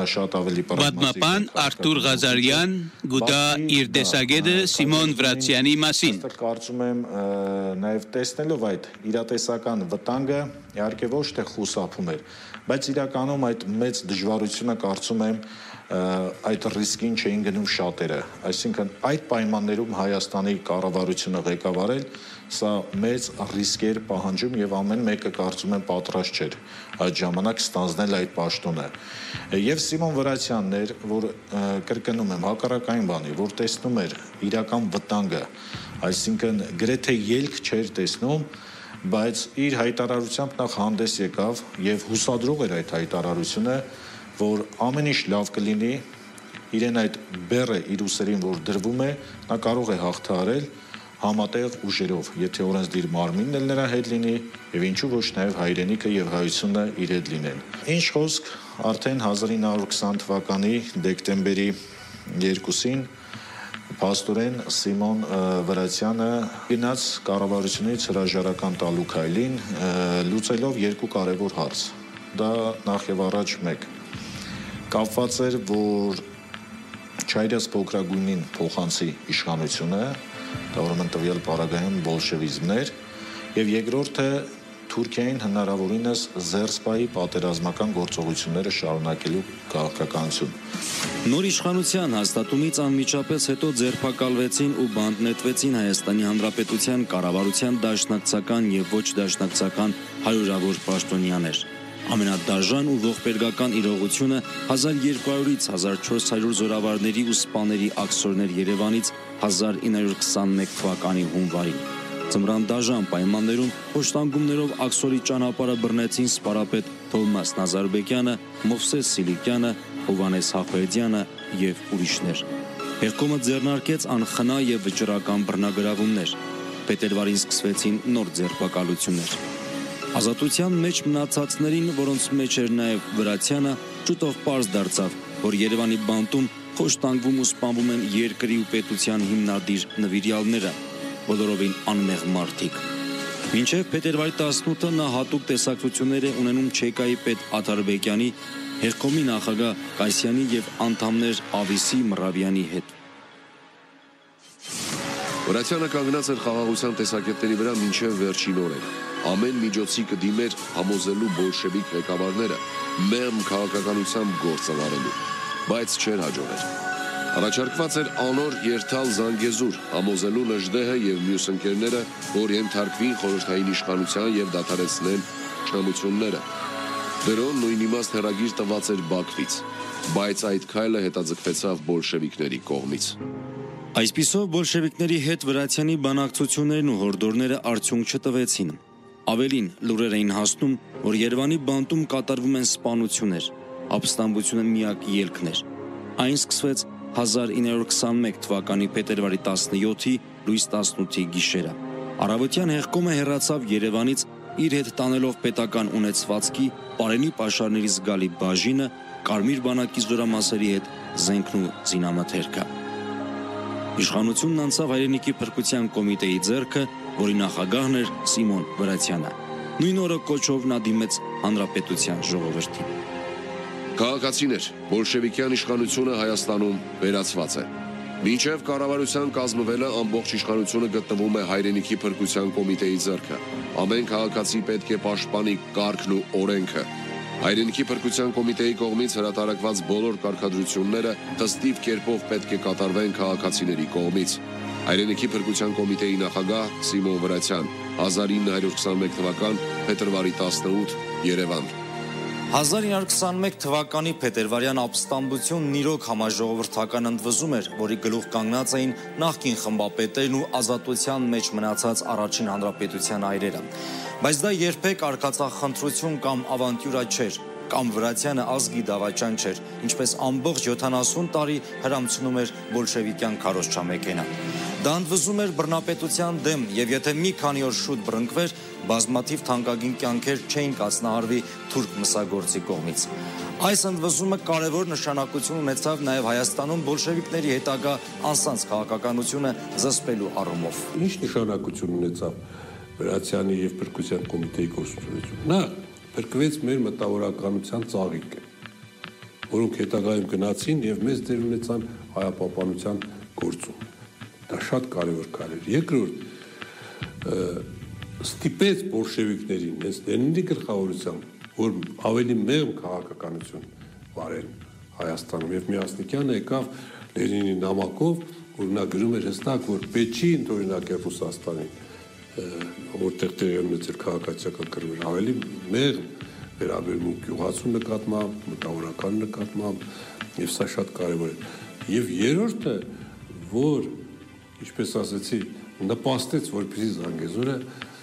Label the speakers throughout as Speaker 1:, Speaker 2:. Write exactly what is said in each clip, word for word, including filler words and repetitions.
Speaker 1: Շատ ավելի
Speaker 2: Պատմապան Արթուր Ղազարյան գուտա իր տեսակետը Սիմոն Վրացյանի մասին։
Speaker 1: Կարծում եմ նաև տեսնելով այդ իրատեսական վտանգը իհարկե ոչ թե խուսափում էր, բայց իրականում այդ մեծ դժվարությունը կարծում եմ այդ ռիսկին չէին գնում շատերը, այսինքն այդ պայմաններում Հայաստանի կառավարությունը ղեկավարել սա մեծ ռիսկ էր պահանջում եւ ամեն մեկը կարծում եմ պատրաստ չէր այդ ժամանակ ստանձնել այդ պաշտոնը։ Եվ Սիմոն Վրացյանն էր, որ կրկնում եմ հակառակային բանի, որ տեսնում էր իրական վտանգը, այսինքն գրեթե ելք չէր տեսնում, բայց իր հայտարարությամբ նախ հանդես եկավ եւ հուսադրող էր այդ հայտարարությունը, որ ամեն ինչ լավ կլինի, իրեն այդ բեռը իր ուսերին որ դրվում է, նա կարող է հաղթահարել համատեղ ուժերով, եթե օրենսդիր մարմինն էլ նրա հետ լինի եւ ինչու ոչ նաեւ հայրենիքը եւ հայությունը իր հետ լինեն։ Ինչ խոսք, արդեն հազար ինը հարյուր քսան թվականի դեկտեմբերի երկուսին փաստորեն Սիմոն Վրացյանը գնաց կառավարությունից հրաժարական տալու քայլին, լուծելով երկու կարևոր հարց։ Դա նախ եւ առաջ մեկ կապված էր, որ չայրած փոքրագույնին փոխանցի իշխանությունը, դա ուրեմն տվյալ պարագայում բոլշևիզմն էր, եւ երկրորդը Թուրքիային հնարավորինս զերծպայի պատերազմական գործողությունները շարունակելու քաղաքականություն։
Speaker 3: Նոր իշխանության հաստատումից անմիջապես հետո ձերբակալվեցին ու բանտնետվեցին Հայաստանի Հանրապետության կառավարության դաշնակցական եւ ոչ դաշնակցական հարյուրավոր պաշտոնյաներ։ Ամենադաժան ու ողբերգական իրողությունը հազար երկու հարյուրից հազար չորս հարյուր զորավարների ու սպաների աքսորներ Երևանից հազար ինը հարյուր քսանմեկ թվականի հունվարին։ Ձմռան դաժան պայմաններում փոշտանգումներով աքսորի ճանապարհը բռնեցին սպարապետ Թովմաս Նազարբեկյանը, Մովսես Սիլիկյանը, Հովանես Հախոյեդյանը եւ ուրիշներ։ Հեղկոմը ձեռնարկեց անխնա եւ վճռական բռնագրավումներ։ Փետրվարին սկսվեցին նոր ձերբակալություններ։ Ազատության մեջ մնացածներին, որոնց մեջ էր նաև Վրացյանը, շուտով պարզ դարձավ, որ Երևանի բանտում խոշտանգվում ու սպանվում են երկրի ու պետության հիմնադիր նվիրյալները, բոլորովին անմեղ մարդիկ։ Մինչև փետրվարի տասնութը նա հատուկ տեսակցություններ է ունենում ՉԿ-ի պետ Աթարբեկյանի, Հեղկոմի նախագահ Կասյանի եւ անդամներ Ավիսի Մռավյանի հետ։
Speaker 4: Վրացյանը կանգնած էր խաղաղության տեսակետների վրա մինչև վերջին օրերը։ Ամեն միջոցի կդիմեր համոզելու բոլշևիկ ղեկավարները մեղմ քաղաքականությամբ գործը վարելու, բայց չէր հաջողել։ Առաջարկված էր անոր երթալ Զանգեզուր, համոզելու Նժդեհը եւ մյուս ընկերները, որ ենթարկվին խորհրդային իշխանության եւ դադարեցնեն շնամությունները։ Դրոն նույն իմաստ հեռագիր տված էր Բաքվից, բայց այդ քայլը հետաձգվեցավ բոլշևիկների կողմից։
Speaker 3: Այսպիսով բոլշևիկների հետ Վրացյանի բանակցություններն ու հորդորները արդյունք չտվեցին։ Ավելին լուրեր էին հասնում, որ Երևանի բանտում կատարվում են սպանություններ, ապստամբությունը միակ ելքն էր։ Այն սկսվեց հազար ինը հարյուր քսանմեկ թվականի փետրվարի տասնյոթի լույս տասնութի գիշերը։ Առավոտյան հեղկոմը հեռացավ Երևանից իր հետ տանելով պետական ունեցվածքի Պարենի պաշարների զգալի բաժինը, Կարմիր բանակի զորամասերի հետ զենքն ու զինամթերքը։ Իշխանությունն անցավ հայրենիքի փրկության կոմիտեի ձեռքը, որի նախագահն էր Սիմոն Վրացյանը։ Նույն օրը կոչով նա դիմեց Հանրապետության ժողովրդին։
Speaker 4: Քաղաքացիներ, բոլշևիկյան իշխանությունը Հայաստանում վերացված է։ Մինչև կառավարության կազմվելը ամբողջ իշխանությունը գտնվում է հայրենիքի փրկության կոմիտեի ձեռքը։ Ամեն քաղաքացի պետք է պաշտպանի կարգն ու օրենքը։ Հայրենիքի փրկության կոմիտեի կողմից հրատարակված բոլոր կարգադրությունները ըստիվ կերպով պետք է կատարվեն քաղաքացիների կողմից։ Հայրենիքի փրկության կոմիտեի նախագահ Սիմոն Վրացյան, հազար ինը հարյուր քսանմեկ թվական փետրվարի տասնութ, Երևան։
Speaker 3: հազար ինը հարյուր քսանմեկ թվականի փետրվարյան ապստամբությունն իրոք համաժողովրդական ընդվզում էր, որի գլուխ կանգնած էին նախկին խմբապետերն ու ազատության մեջ մնացած առաջին հանրապետության այրերը։ Բայց դա երբեք արկածախնդրություն կամ ավանտյուրա չէր, կամ Վրացյանը ազգի դավաճան չէր, ինչպես ամբողջ յոթանասուն տարի հրամցնում էր բոլշևիկյան քարոզչամեքենա։ Դա ընդվզում էր բռնապետության դեմ, եւ եթե մի քանի օր շուտ բռնկվեր, բազմաթիվ թանկագին կյանքեր չէին կազմահարվի թուրք մսագործի կողմից։ Այս ընդվզումը կարևոր նշանակություն ունեցավ նաև Հայաստանում բոլշևիկների հետագա անսանց քաղաքականությունը զսպելու առումով։
Speaker 5: Ինչ նշանակություն ունեցավ Վրացյանի եւ փրկության կոմիտեի գործունեությունը։ Նա փրկվեց մեր մտավորականության ծաղիկը։ որոնք հետագայում գնացին եւ մեծ դեր ունեցան հայապահպանության գործում։ Դա շատ կարևոր քայլ էր։ Երկրորդ, ստիպեց բոլշևիկներին, հենց Լենինի գլխավորությամբ, որ ավելի մեղմ քաղաքականություն վարեն Հայաստանում եւ Միասնիկյանը եկավ Լենինի նամակով, որ նա գրում էր հստակ, որ պետք չի ընդօրինակել Ռուսաստանին, որտեղ տեղի ունեցել քաղաքացիական կռվեր, ավելի մեղմ վերաբերմունք գյուղացու նկատմամբ, մտավորական նկատմամբ, եւ սա շատ կարեւոր է։ Եվ երրորդը, որ, ինչպես ասացի, նպաստեց, որպեսզի Զանգեզուրը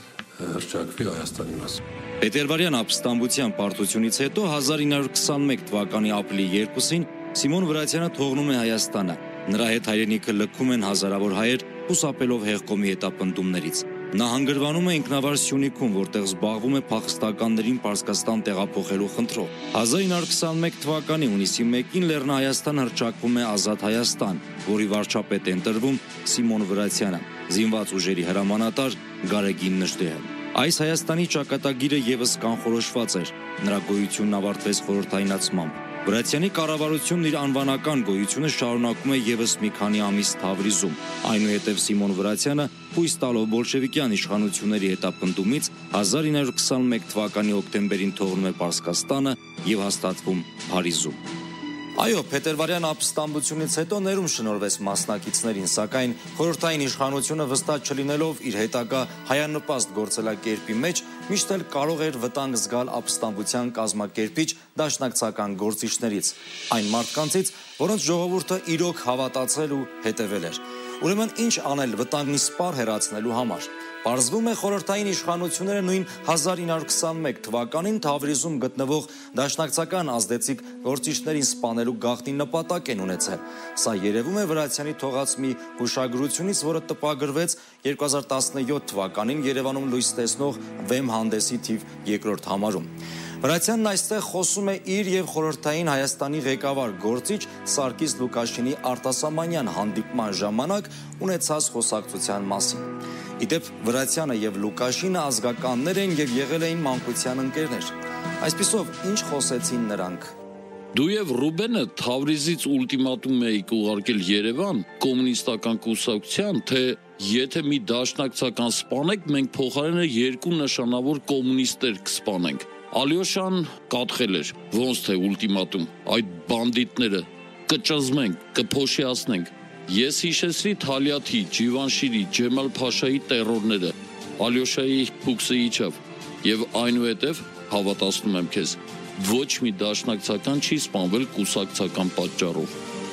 Speaker 5: հռչակվի Հայաստանի մասին։
Speaker 3: Պետերվարյան ապստամբության պարտությունից հետո հազար ինը հարյուր քսանմեկ թվականի ապրիլի երկուսին Սիմոն Վրացյանը թողնում է Հայաստանը։ Նրա հետ հայրենիքը լքում են հազարավոր հայեր, խուսափելով հեղկոմի հետապնդումներից։ Նա հանգրվանում է ինքնավար Սյունիքում, որտեղ զբաղվում է փախստականներին Պարսկաստան տեղափոխելու խնդրով։ հազար ինը հարյուր քսանմեկ թվականի հունիսի մեկին Լեռնահայաստան հռչակվում է Ազատ Հայաստան, որի վարչապետ է ընտրվում Սիմոն Վրացյանը, զինված ուժերի հրամանատար Գարեգին Նժդեհը։ Այս Հայաստանի ճակատագիրը եւս կանխորոշված էր։ Նրա գոյությունն ավարտվեց խորհրդայնացմամբ։ Վրացյանի կառավարությունն իր անվանական գոյությունը շարունակում է եւս մի քանի ամիս Թավրիզում։ Այնուհետև Սիմոն Վրացյանը հույս տալով բոլշևիկյան իշխանությունների հետապնդումից հազար ինը հարյուր քսանմեկ թվականի հոկտեմբերին թողնում է Պարսկաստանը եւ հաստատվում Փարիզում։ Այո, Պետերվարյան ապստամբությունից հետո ներում շնորհվեց մասնակիցներին, սակայն խորհրդային իշխանությունը վստահ չլինելով իր հետագա հայանպաստ գործելակերպի մեջ, միշտ էլ կարող էր վտանգ զգալ ապստամբության կազմակերպիչ դաշնակցական գործիչներից, այն մարդկանցից, որոնց ժողովուրդը իրոք հավատացել ու հետևել էր։ Ուրեմն ինչ անել վտանգի սպառ հեռացնելու համար։ Պարզվում է խորհրդային իշխանությունները նույն հազար ինը հարյուր քսանմեկ թվականին Թավրիզում գտնվող դաշնակցական ազդեցիկ գործիչներին սպանելու գաղտնի նպատակ են ունեցել։ Սա երևում է Վրացյանի թողած մի հուշագրությունից, որը տպագրվեց երկու հազար տասնյոթ թվականին Երևանում լույս տեսնող Վեմ հանդեսի թիվ երկրորդ համարում։ Վրացյանն այստեղ խոսում է իր եւ խորհրդային Հայաստանի ղեկավար գործիչ Սարգիս Լուկաշինի արտասահմանյան հանդիպման ժամանակ ունեցած խոսակցության մասին։ Իդեպ Վրացյանը եւ Լուկաշինը ազգականներ են եւ եղել էին մանկության ընկերներ։ Այսպիսով ինչ խոսեցին նրանք։
Speaker 6: Դու եւ Ռուբենը Թավրիզից ուլտիմատում էիք ուղարկել Երևան կոմունիստական կուսակցության, թե եթե մի դաշնակցական սպանեք, մենք փոխարենը երկու նշանավոր կոմունիստեր կսպանենք։ Ալյոշան կատխել էր, ոնց թե ուլտիմատում, այդ բանդիտները կճզմենք, կփոշիացնենք։ Ես հիշեցրի Թալյաթի, Ջիվանշիրի, Ջեմալ Փաշայի տերորները, Ալյոշայի փուքսը իջավ, եւ այնուհետև հավատացնում եմ քեզ, ոչ մի դաշնակցական չի սպանվել կուսակցական պատճառով։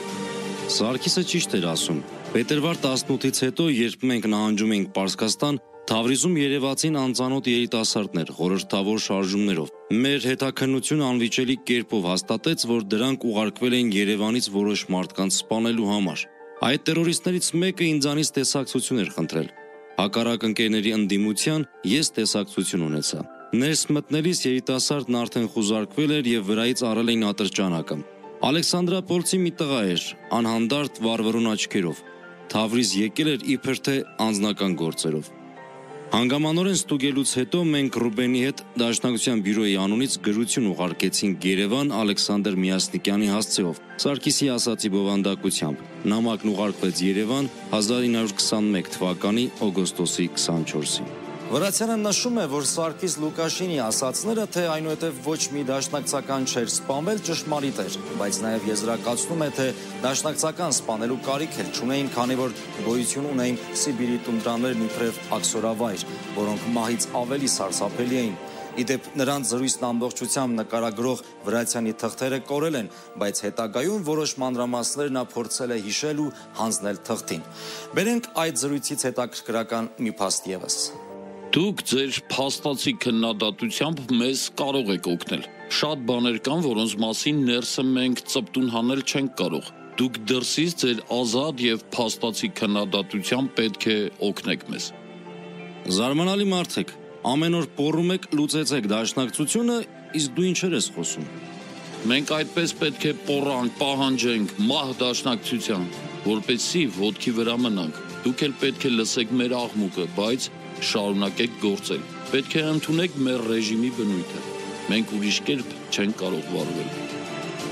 Speaker 3: Սարգիսը ճիշտ էր ասում։ Փետրվար տասնութից հետո, երբ մենք նահանջում էինք Պարսկաստան, Թավրիզում երևացին անծանոթ երիտասարդներ խորհրդավոր շարժումներով։ Մեր հետաքննությունը անվիճելի կերպով հաստատեց, որ դրանք ուղարկվել են Երևանից որոշ մարդկանց սպանելու համար։ Այդ տերորիստներից մեկը ինձանից տեսակցություն էր խնդրել։ Հակառակ ընկերների ընդդիմության ես տեսակցություն ունեցա։ Ներս մտնելիս երիտասարդն արդեն խուզարկվել էր եւ վրայից առել էին ատրճանակը։ Ալեքսանդրապոլցի մի տղա էր, անհանդարտ վառվռուն աչքերով։ Թավրիզ եկել էր իբր թե անձնական գործերով։ Հանգամանորեն ստուգելուց հետո մենք Ռուբենի հետ Դաշնակցության բյուրոյի անունից գրություն ուղարկեցինք Երևան Ալեքսանդր Միասնիկյանի հասցեով, Սարգիսի ասացի բովանդակությամբ։ Նամակն ուղարկվեց Երևան հազար ինը հարյուր քսանմեկ թվականի օգոստոսի քսանչորսին։ Վրացյանը նշում է, որ Սարգիս Լուկաշինի ասացները, թե այնուհետև ոչ մի դաշնակցական չէր սպանվել, ճշմարիտ էր, բայց նաև եզրակացնում է, թե դաշնակցական սպանելու կարիք էլ չունեին, քանի որ գոյություն ունեին Սիբիրի տունդրաներն իբրև աքսորավայր, որոնք մահից ավելի սարսափելի էին։ Իդեպ նրանց զրույցն ամբողջությամբ նկարագրող Վրացյանի թղթերը կորել են, բայց հետագայում որոշ մանրամասներ նա փորձել է հիշել ու հանձնել թղթին։ Բերենք այդ զրույցից հետաքրքրական մի փաստ ևս։
Speaker 6: Դուք ձեր փաստացի քննադատությամբ մեզ կարող եք օգնել։ Շատ բաներ կան, որոնց մասին ներսը մենք ծպտուն հանել չենք կարող։ Դուք դրսից ձեր ազատ եւ փաստացի քննադատությամբ պետք է օգնեք մեզ։
Speaker 3: Զարմանալի մարդ եք, ամեն օր պոռում եք, լուծեցեք դաշնակցությունը, իսկ դու ինչեր ես խոսում։
Speaker 6: Մենք այդպես պետք է պոռանք, պահանջենք մահ դաշնակցության, որպեսզի ոտքի վրա մնանք։ Դուք էլ պետք է լսեք մեր աղմուկը, բայց շարունակեք գործել։ Պետք է ընդունեք մեր ռեժիմի բնույթը։ Մենք ուրիշ կերպ չենք կարող վարվել։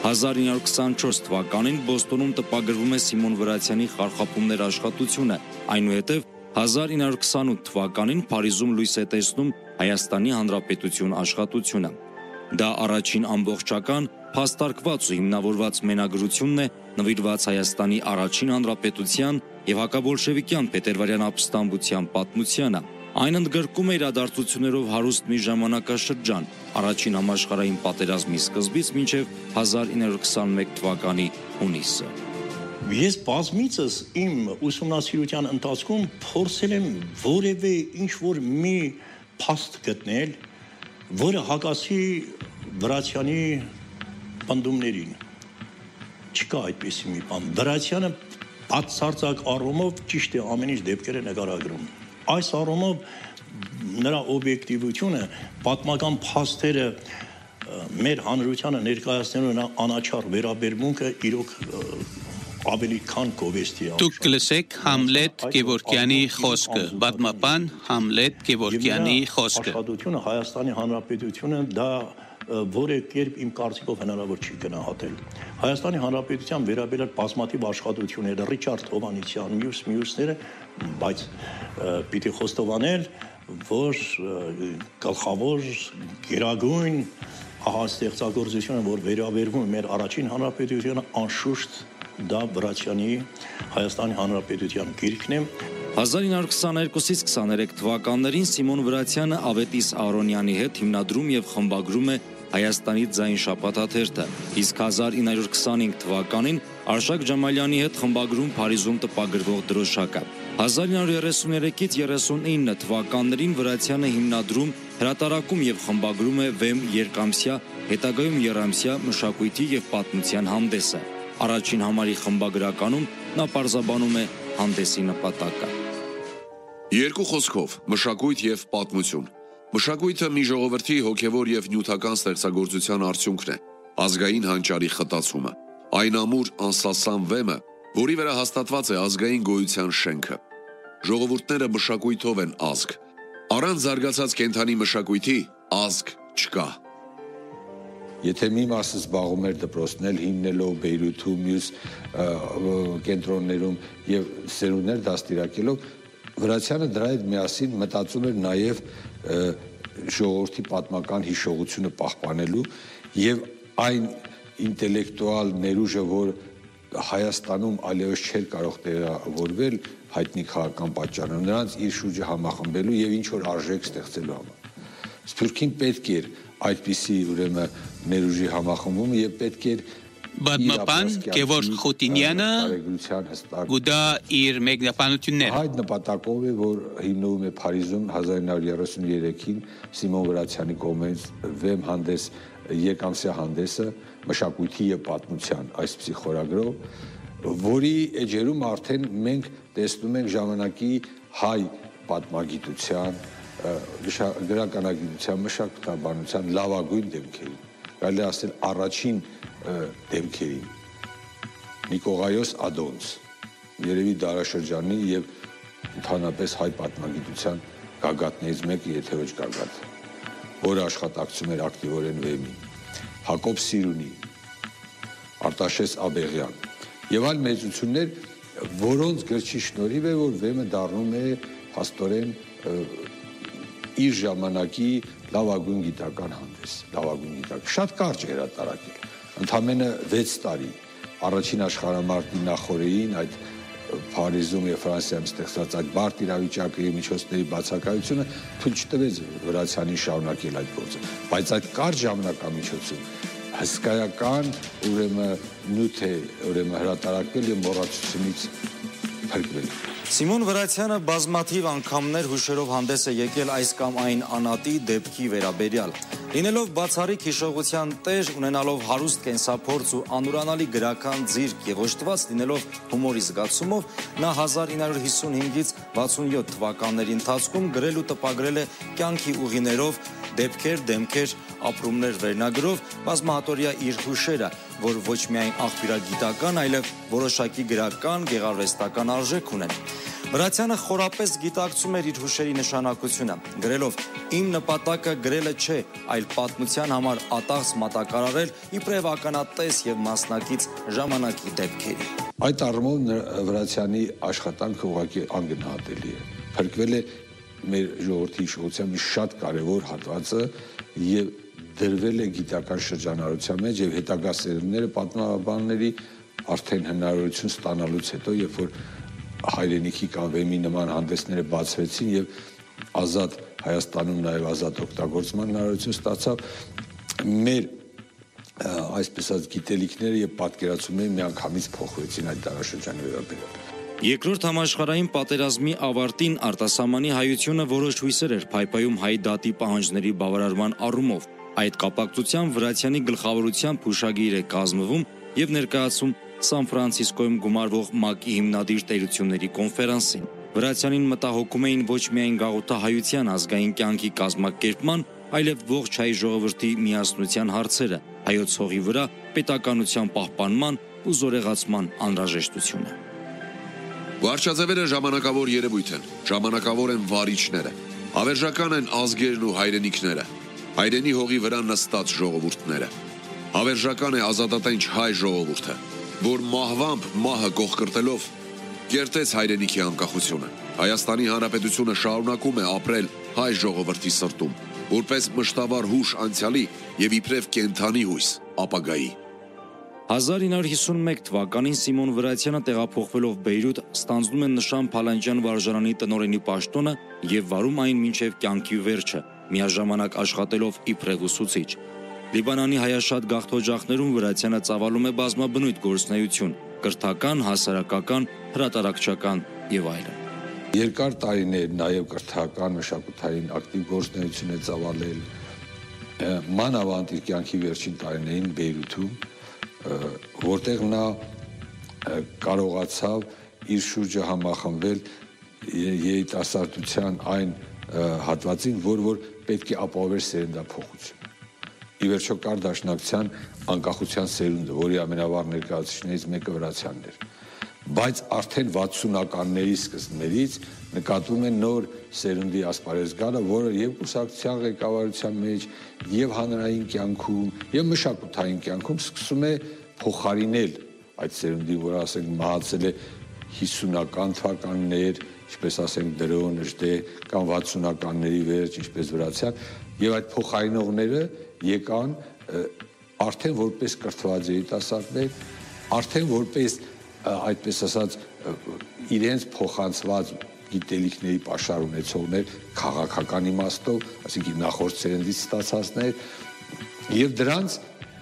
Speaker 3: հազար ինը հարյուր քսանչորս թվականին Բոստոնում տպագրվում է Սիմոն Վրացյանի խարխափումներ աշխատությունը, այնուհետև հազար ինը հարյուր քսանութ թվականին Փարիզում լույս է տեսնում Հայաստանի Հանրապետություն աշխատությունը։ Դա առաջին ամբողջական, փաստարկված ու հիմնավորված մենագրությունն է նվիրված Հայաստանի առաջին հանրապետության եւ հակաբոլշևիկյան Պետերվարյան ապստամբության պատմությանը։ Այն ընդգրկում է իրադարձություններով հարուստ մի ժամանակաշրջան, առաջին համաշխարհային պատերազմի սկզբից մինչև հազար ինը հարյուր քսանմեկ թվականի հունիսը։
Speaker 7: Ես բազմիցս իմ ուսումնասիրության ընթացքում փորձել եմ որևէ ինչ-որ մի փաստ գտնել, որը հակասի Վրացյանի պնդումներին։ Չկա այդպիսի մի բան։ Վրացյանը բացարձակ առումով ճիշտ է ամեն ինչ դեպքեր է նկարագրում։ Այս առումով նրա օբյեկտիվությունը, պատմական փաստերը մեր հանրությանը ներկայացնելու անաչառ վերաբերմունքը իրոք ավելի քան գովեստի է։
Speaker 2: Դուք կլսեք Համլետ Գևորգյանի խոսքը, պատմաբան Համլետ Գևորգյանի խոսքը։
Speaker 7: Աշխատությունը Հայաստանի Հանրապետությունը դա որը կերպ իմ կարծիքով հնարավոր չի գնահատել։ Հայաստանի Հանրապետության վերաբերյալ բազմաթիվ աշխատությունները Ռիչարդ Հովհաննիսյան, մյուս մյուսները, բայց պիտի խոստովանել, որ գլխավոր գերագույն ահա ստեղծագործությունը, որ վերաբերվում է մեր առաջին հանրապետությանը, անշուշտ դա Վրացյանի Հայաստանի Հանրապետության գիրքն է։
Speaker 3: հազար ինը հարյուր քսաներկուսից քսաներեք թվականներին Սիմոն Վրացյանը Ավետիս Արոնյանի հետ հիմնադրում եւ խմբագրում է Հայաստանի ձայն շաբաթաթերթը, իսկ հազար ինը հարյուր քսանհինգ թվականին Արշակ Ջամալյանի հետ խմբագրում Փարիզում տպագրվող դրոշակը։ հազար ինը հարյուր երեսուներեքից երեսունինը թվականներին Վրացյանը հիմնադրում, հրատարակում եւ խմբագրում է Վեմ երկամսյա, հետագայում եռամսյա մշակույթի եւ պատմության հանդեսը։ Առաջին համարի խմբագրականում նա պարզաբանում է հանդեսի նպատակը։
Speaker 4: Երկու խոսքով մշակույթ եւ պատմություն։ Մշակույթը մի ժողովրդի հոգևոր եւ նյութական ստեղծագործության արդյունքն է, ազգային հանճարի խտացումը։ Այն ամուր անսասան վեմը, որի վրա հաստատված է ազգային գոյության շենքը։ Ժողովուրդները մշակույթով են ազգ։ Առանց զարգացած կենդանի մշակույթի ազգ չկա։
Speaker 8: Եթե մի մասը զբաղում էր դպրոցներ հիմնելով Բեյրութում, մյուս կենտրոններում եւ սերունդներ դաստիարակելով, Վրացյանը դրա հետ միասին մտածում էր նաեւ ժողովրդի պատմական հիշողությունը պահպանելու եւ այն ինտելեկտուալ ներուժը, որ Հայաստանում այլևս չէր կարող տեղավորվել հայտնի քաղաքական պատճառներով, նրանց իր շուրջը համախմբելու եւ ինչ որ արժեք ստեղծելու համար։ Սփյուռքին պետք էր այդպիսի ուրեմն ներուժի համախմբումը եւ պետք էր
Speaker 2: Պատմաբան Գևորգ Խոտինյանը գուտա իր մեկնաբանությունները։
Speaker 8: Այդ նպատակով է, որ հիմնվում է Փարիզում հազար ինը հարյուր երեսուներեքին Սիմոն Վրացյանի կողմից Վեմ հանդես երկամսյա հանդեսը մշակույթի եւ պատմության այսպիսի խորագրով, որի էջերում արդեն մենք տեսնում ենք ժամանակի հայ պատմագիտության, գրականագիտության, մշակութաբանության լավագույն դեմքերին, կարելի ասել առաջին դեմքերին, Նիկողայոս Ադոնց, երևի դարաշրջանի եւ ընդհանրապես հայ պատմագիտության գագաթներից մեկը, եթե ոչ գագաթը, որը աշխատակցում էր ակտիվորեն Վեմին, Հակոբ Սիրունի, Արտաշես Աբեղյան եւ այլ մեծություններ, որոնց գրչի շնորհիվ է, որ Վեմը դառնում է փաստորեն իր ժամանակի լավագույն գիտական հանդես, լավագույն գիտակ, շատ կարճ հրատարակել, ընդամենը վեց տարի, առաջին աշխարհամարտի նախօրեին այդ Փարիզում եւ Ֆրանսիայում ստեղծած այդ բարդ իրավիճակի միջոցների բացակայությունը թույլ չտվեց Վրացյանին շարունակել այդ գործը, բայց այդ կարճ ժամանակամիջոցում հսկայական ուրեմն նյութ է ուրեմն հրատարակվել եւ մոռացությունից փրկվել։
Speaker 3: Սիմոն Վրացյանը բազմաթիվ անգամներ հուշերով հանդես է եկել այս կամ այն անատի դեպքի վերաբերյալ։ Լինելով բացառիկ հիշողության տեր, ունենալով հարուստ կենսափորձ ու անուրանալի գրական ձիրք եւ օժտված լինելով հումորի զգացումով, նա հազար ինը հարյուր հիսունհինգից վաթսունյոթ թվականների ընթացքում գրել ու տպագրել է կյանքի ուղիներով դեպքեր, դեմքեր, ապրումներ վերնագրով բազմահատորյա իր հուշերը, որ ոչ միայն աղբյուրագիտական, այլև որոշակի գրական, գեղարվեստական արժեք ունեն։ Վրացյանը խորապես գիտակցում էր իր հուշերի նշանակությունը, գրելով. «Իմ նպատակը գրելը չէ, այլ պատմության համար ատաղս մատակարարել իբրև ականատես եւ մասնակից ժամանակի դեպքերի»։
Speaker 8: Այդ առումով Վրացյանի աշխատանքը ուղղակի անգնահատելի է։ Փրկվել է մեր ժողովրդի իշխողության մի շատ կարևոր հատվածը եւ դրվել է գիտական շրջանառության մեջ եւ հետագա սերունդները պատմաբանների արդեն հնարավորություն ստանալուց հետո, երբ որ հայրենիքի կամ վեմի նման հանդեսները բացվեցին եւ ազատ Հայաստանում նաեւ ազատ օգտագործման հնարավորություն ստացավ, մեր այսպես ասած գիտելիքները եւ պատկերացումները միանգամից փոխվեցին այդ դարաշրջանի վերաբերյալ։
Speaker 3: Երկրորդ համաշխարհային պատերազմի ավարտին արտասահմանի հայությունը որոշ հույսեր էր փայփայում հայ դատի պահանջների բավարարման առումով։ Այդ կապակցությամբ Վրացյանի գլխավորությամբ հուշագիր է կազմվում եւ ներկայացում Սան Ֆրանցիսկոյում գումարվող ՄԱԿ-ի հիմնադիր տերությունների կոնֆերանսին։ Վրացյանին մտահոգում էին ոչ միայն գաղութահայության ազգային կյանքի կազմակերպման, այլև ողջ հայ ժողովրդի միասնության հարցերը, հայոց հողի վրա պետականության պահպանման ու զորեղացման անհրաժեշտությունը։
Speaker 4: Վարչաձևերը ժամանակավոր երևույթ են, ժամանակավոր են վարիչները, հավերժական են ազգերն ու հայրենիքները, հայրենի հողի վրա նստած ժողովուրդները։ Հավերժական է ազատատենչ հայ ժողովուրդը, որ մահվամբ մահը կողքրտելով կերտեց հայրենիքի անկախությունը։ Հայաստանի Հանրապետությունը շարունակում է ապրել հայ ժողովրդի սրտում, որպես մշտաբար հուշ անցյալի եւ իբրև կենդանի հույս ապագայի։
Speaker 3: հազար ինը հարյուր հիսունմեկ թվականին Սիմոն Վրացյանը տեղափոխվելով Բեյրութ ստանձնում է Նշան Փալանջյան վարժարանի տնօրենի պաշտոնը եւ վարում այն մինչեւ կյանքի վերջը, միաժամանակ աշխատելով իբրև ուսուցիչ։ Լիբանանի հայաշատ գաղթօջախներում Վրացյանը ծավալում է բազմաբնույթ գործունեություն՝ կրթական, հասարակական, հրատարակչական եւ այլն։
Speaker 8: Երկար տարիներ նաեւ կրթական, մշակութային ակտիվ գործունեություն է ծավալել, մանավանդ իր կյանքի վերջին տարիներին Բեյրութում, որտեղ նա կարողացավ իր շուրջը համախմբել երիտասարդության այն հատվածին, որ որ պետք է ապահովեր սերնդափոխություն։ Ի վերջո կար Դաշնակցության անկախության սերունդը, որի ամենավառ ներկայացուցիչներից մեկը Վրացյանն էր։ Բայց արդեն վաթսունականների սկզբներից նկատվում է նոր սերունդի ասպարեզ գալը, որը եւ կուսակցության ղեկավարության մեջ, եւ հանրային կյանքում, եւ մշակութային կյանքում սկսում է փոխարինել այդ սերունդի, որ ասենք մահացել է հիսունական թվականներ, ինչպես ասենք Դրոն, Ժդե կամ վաթսունականների վերջ, ինչպես Վրացյան, եւ այդ փոխարինողները եկան արդեն որպես կրթված երիտասարդներ, արդեն որպես այդպես ասած իրենց փոխանցված գիտելիքների պաշար ունեցողներ քաղաքական իմաստով, այսինքն նախորդ սերնդից ստացածներ, եւ դրանց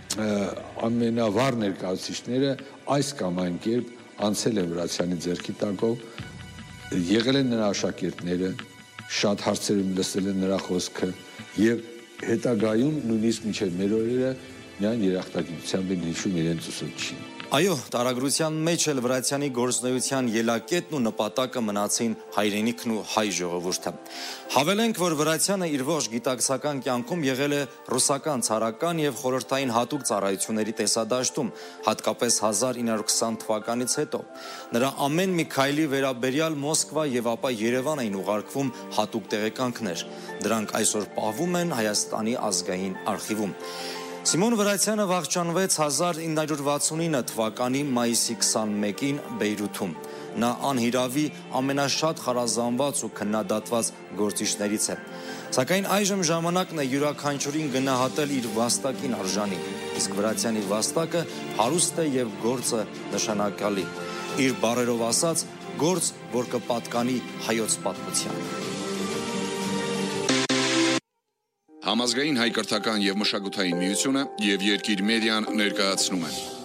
Speaker 8: ամենավառ ներկայացուցիչները այս կամ այն կերպ անցել են Վրացյանի ձեռքի տակով, եղել են նրա աշակերտները, շատ հարցերում լսել են նրա խոսքը եւ հետագայում նույնիսկ մինչև մեր օրերը միայն երախտագիտությամբ են հիշում իրենց ուսուցիչին։
Speaker 3: Այո, տարագրության մեջ էլ Վրացյանի գործունեության ելակետն ու նպատակը մնացին հայրենիքն ու հայ ժողովուրդը։ Հավելենք, որ Վրացյանը իր ողջ գիտակցական կյանքում եղել է ռուսական ցարական եւ խորհրդային հատուկ ծառայությունների տեսադաշտում, հատկապես հազար ինը հարյուր քսան թվականից հետո։ Նրա ամեն մի քայլի վերաբերյալ Մոսկվա եւ ապա Երևան էին ուղարկվում հատուկ տեղեկանքներ։ Դրանք այսօր պահվում են Հայաստանի ազգային արխիվում։ Սիմոն Վրացյանը վախճանվեց հազար ինը հարյուր վաթսունինը թվականի մայիսի քսանմեկին Բեյրութում։ Նա անհիրավի ամենաշատ խարազանված ու քննադատված գործիչներից է։ Սակայն այժմ ժամանակն է յուրաքանչյուրին գնահատել իր վաստակին արժանի, իսկ Վրացյանի վաստակը հարուստ է եւ գործը նշանակալի։ Իր բառերով ասած, գործ, որ կպատկանի հայոց պատմությանը։
Speaker 9: Համազգային հայ կրթական եւ մշակութային միությունը եւ Երկիր մեդիան ներկայացնում են